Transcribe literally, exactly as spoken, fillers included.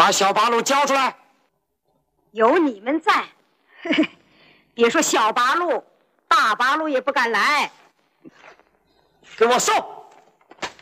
把小八路交出来。 有你们在，呵呵，别说小八路，大八路也不敢来。 给我送。